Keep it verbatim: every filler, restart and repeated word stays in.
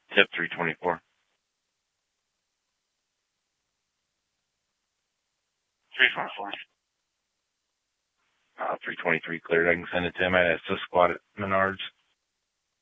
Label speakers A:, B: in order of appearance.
A: Tip three twenty-four.
B: three twenty-four.
A: Uh, three twenty-three cleared. I can send it to him. I had a squad at Menards.